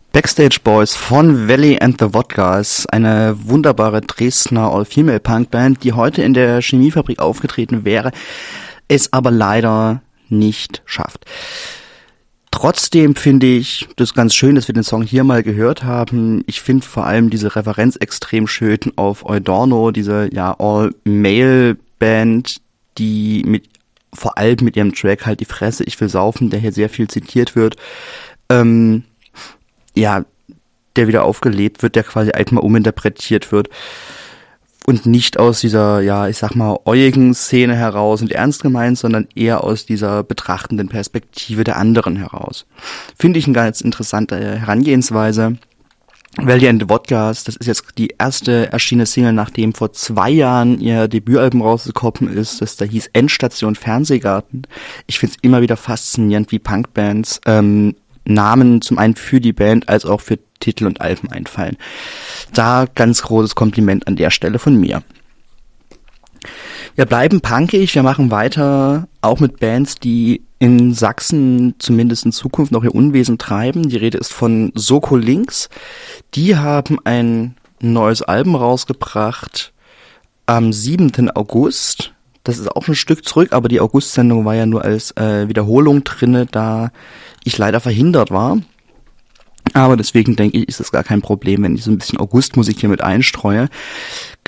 Backstage Boys von Valley and the Wodkas, eine wunderbare Dresdner All-Female-Punk-Band, die heute in der Chemiefabrik aufgetreten wäre, es aber leider nicht schafft. Trotzdem finde ich das ganz schön, dass wir den Song hier mal gehört haben. Ich finde vor allem diese Referenz extrem schön auf Eudorno, diese All-Male-Band, die vor allem mit ihrem Track halt Die Fresse, ich will saufen, der hier sehr viel zitiert wird, der wieder aufgelebt wird, der quasi einmal uminterpretiert wird und nicht aus dieser, äugigen Szene heraus und ernst gemeint, sondern eher aus dieser betrachtenden Perspektive der anderen heraus. Finde ich eine ganz interessante Herangehensweise. Valley and the Wodkas, das ist jetzt die erste erschienene Single, nachdem vor 2 Jahren ihr Debütalbum rausgekommen ist, das da hieß Endstation Fernsehgarten. Ich finde es immer wieder faszinierend, wie Punkbands Namen zum einen für die Band als auch für Titel und Alben einfallen. Da ganz großes Kompliment an der Stelle von mir. Wir bleiben punkig, wir machen weiter auch mit Bands, die in Sachsen zumindest in Zukunft noch ihr Unwesen treiben. Die Rede ist von Soko Links. Die haben ein neues Album rausgebracht am 7. August. Das ist auch ein Stück zurück, aber die August-Sendung war ja nur als Wiederholung drinne, da ich leider verhindert war. Aber deswegen denke ich, ist es gar kein Problem, wenn ich so ein bisschen August-Musik hier mit einstreue.